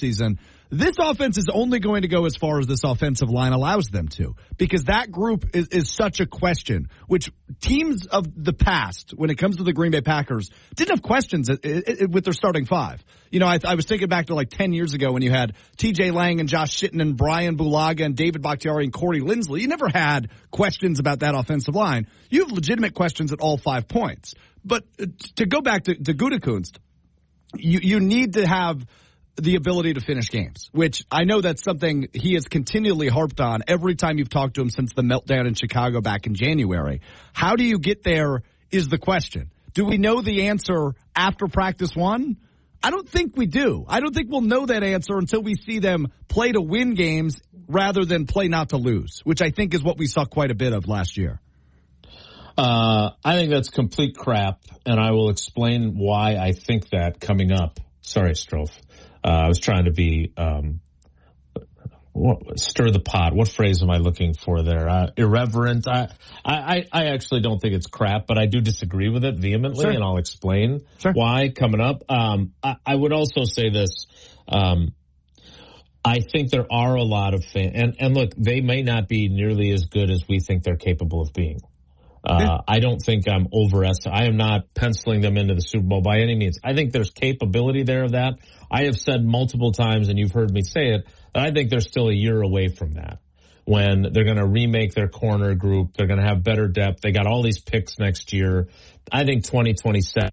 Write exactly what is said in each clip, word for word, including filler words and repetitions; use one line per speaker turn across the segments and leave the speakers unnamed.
offseason. This offense is only going to go as far as this offensive line allows them to, because that group is, is such a question, which teams of the past, when it comes to the Green Bay Packers, didn't have questions with their starting five. You know, I, I was thinking back to like ten years ago when you had T J Lang and Josh Shitten and Brian Bulaga and David Bakhtiari and Corey Lindsley. You never had questions about that offensive line. You have legitimate questions at all five points. But to go back to, to Gutekunst, you, you need to have the ability to finish games, which I know that's something he has continually harped on every time you've talked to him since the meltdown in Chicago back in January. How do you get there is the question. Do we know the answer after practice one? I don't think we do. I don't think we'll know that answer until we see them play to win games rather than play not to lose, which I think is what we saw quite a bit of last year.
Uh, I think that's complete crap, and I will explain why I think that coming up. Sorry, Strofe. Uh, I was trying to be um, what, stir the pot. What phrase am I looking for there? Uh, irreverent. I, I, I actually don't think it's crap, but I do disagree with it vehemently, sure. And I'll explain sure. why coming up. Um, I, I would also say this. Um, I think there are a lot of fans, and, and look, they may not be nearly as good as we think they're capable of being. Uh, I don't think I'm overestimating. I am not penciling them into the Super Bowl by any means. I think there's capability there of that. I have said multiple times, and you've heard me say it, that I think they're still a year away from that, when they're going to remake their corner group. They're going to have better depth. They got all these picks next year. I think twenty twenty-seven.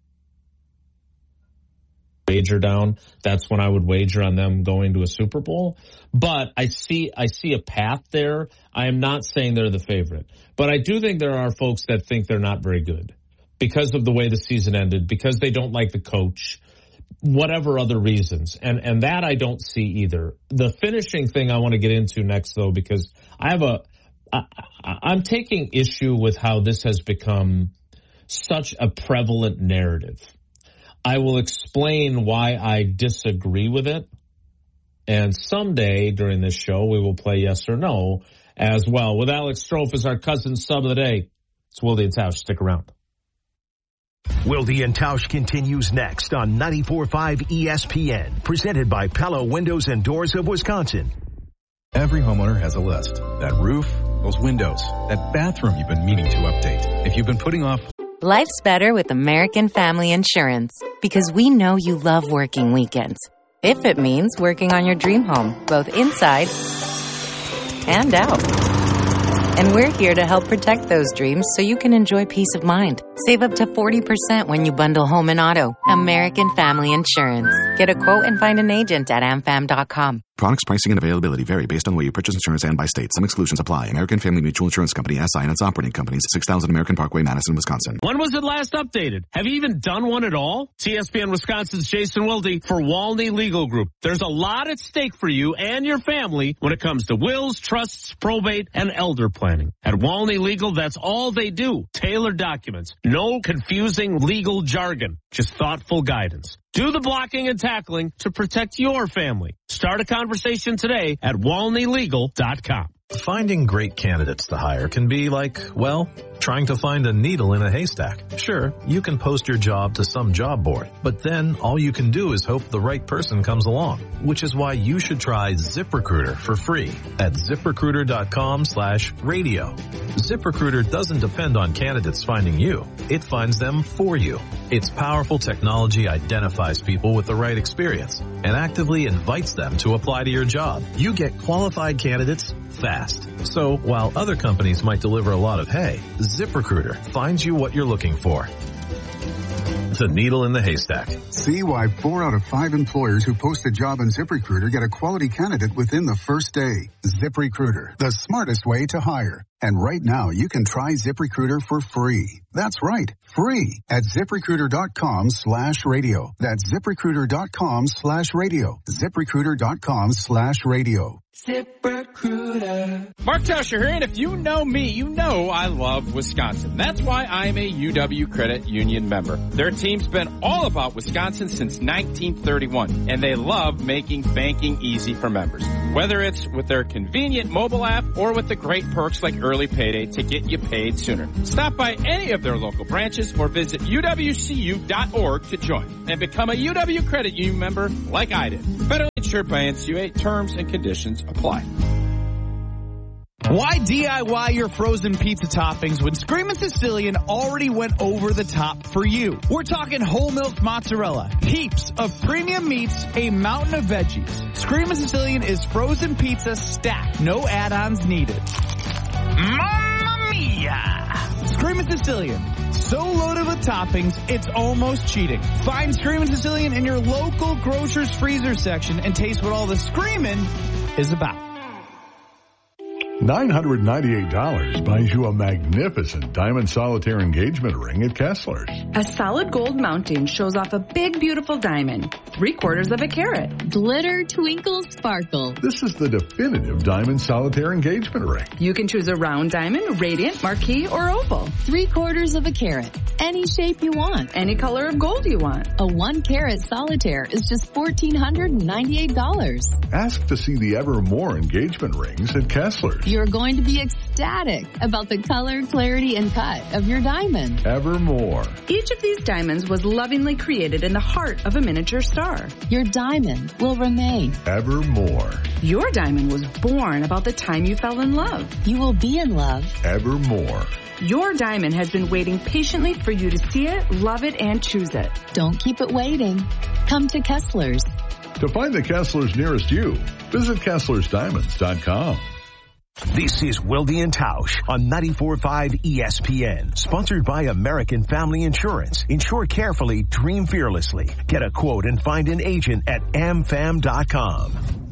Wager down. That's when I would wager on them going to a Super Bowl. But I see, I see a path there. I am not saying they're the favorite, but I do think there are folks that think they're not very good because of the way the season ended, because they don't like the coach, whatever other reasons. And, and that I don't see either. The finishing thing I want to get into next though, because I have a, I, I'm taking issue with how this has become such a prevalent narrative. I will explain why I disagree with it. And someday during this show, we will play yes or no as well. With Alex Strofe as our cousin sub of the day, it's Wilde and Tausch. Stick around.
Wilde and Tausch continues next on ninety-four point five E S P N, presented by Pella Windows and Doors of Wisconsin.
Every homeowner has a list. That roof, those windows, that bathroom you've been meaning to update. If you've been putting off...
Life's better with American Family Insurance, because we know you love working weekends. If it means working on your dream home, both inside and out. And we're here to help protect those dreams so you can enjoy peace of mind. Save up to forty percent when you bundle home and auto. American Family Insurance. Get a quote and find an agent at am fam dot com.
Products, pricing, and availability vary based on the way you purchase insurance and by state. Some exclusions apply. American Family Mutual Insurance Company, S I and its operating companies, six thousand American Parkway, Madison, Wisconsin.
When was it last updated? Have you even done one at all? T S P N Wisconsin's Jason Wilde for Walney Legal Group. There's a lot at stake for you and your family when it comes to wills, trusts, probate, and elder planning. At Walney Legal, that's all they do. Tailored documents. No confusing legal jargon. Just thoughtful guidance. Do the blocking and tackling to protect your family. Start a conversation today at walney legal dot com.
Finding great candidates to hire can be like, well, trying to find a needle in a haystack. Sure, you can post your job to some job board, but then all you can do is hope the right person comes along, which is why you should try ZipRecruiter for free at ziprecruiter dot com slash radio. ZipRecruiter doesn't depend on candidates finding you. It finds them for you. Its powerful technology identifies people with the right experience and actively invites them to apply to your job. You get qualified candidates fast. So while other companies might deliver a lot of hay, ZipRecruiter finds you what you're looking for. The needle in the haystack.
See why four out of five employers who post a job on ZipRecruiter get a quality candidate within the first day. ZipRecruiter, the smartest way to hire. And right now, you can try ZipRecruiter for free. That's right, free at ziprecruiter dot com slash radio. That's ziprecruiter dot com slash radio. ziprecruiter dot com slash radio.
ZipRecruiter. Mark Tauscher here, and if you know me, you know I love Wisconsin. That's why I'm a U W Credit Union member. Their team's been all about Wisconsin since nineteen thirty-one, and they love making banking easy for members. Whether it's with their convenient mobile app or with the great perks like early payday to get you paid sooner. Stop by any of their local branches or visit U W C U dot org to join and become a U W Credit Union member like I did. Federally insured by N C U A. Terms and conditions apply.
Why D I Y your frozen pizza toppings when Screamin' Sicilian already went over the top for you? We're talking whole milk mozzarella, heaps of premium meats, a mountain of veggies. Screamin' Sicilian is frozen pizza stacked, no add-ons needed. Mamma mia! Screamin' Sicilian, so loaded with toppings, it's almost cheating. Find Screamin' Sicilian in your local grocer's freezer section and taste what all the screamin' is about.
nine hundred ninety-eight dollars buys you a magnificent diamond solitaire engagement ring at Kessler's.
A solid gold mounting shows off a big, beautiful diamond, three quarters of a carat.
Glitter, twinkle, sparkle.
This is the definitive diamond solitaire engagement ring.
You can choose a round diamond, radiant, marquise, or oval.
Three quarters of a carat. Any shape you want.
Any color of gold you want.
A one carat solitaire is just one thousand four hundred ninety-eight dollars.
Ask to see the Evermore engagement rings at Kessler's.
You're going to be ecstatic about the color, clarity, and cut of your diamond.
Evermore.
Each of these diamonds was lovingly created in the heart of a miniature star.
Your diamond will remain.
Evermore.
Your diamond was born about the time you fell in love.
You will be in love.
Evermore.
Your diamond has been waiting patiently for you to see it, love it, and choose it.
Don't keep it waiting. Come to Kessler's.
To find the Kessler's nearest you, visit Kesslers Diamonds dot com.
This is Wilde and Tausch on ninety-four point five E S P N, sponsored by American Family Insurance. Insure carefully, dream fearlessly. Get a quote and find an agent at am fam dot com.